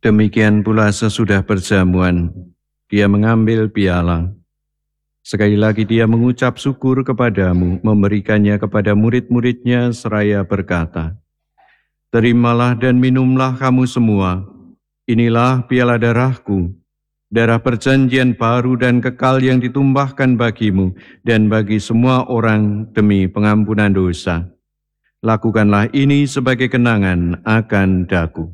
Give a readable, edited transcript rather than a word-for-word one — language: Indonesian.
Demikian pula sesudah perjamuan, dia mengambil piala. Sekali lagi dia mengucap syukur kepadamu, memberikannya kepada murid-muridnya seraya berkata, "Terimalah dan minumlah kamu semua, inilah piala darahku, darah perjanjian baru dan kekal yang ditumpahkan bagimu dan bagi semua orang demi pengampunan dosa. Lakukanlah ini sebagai kenangan akan daku."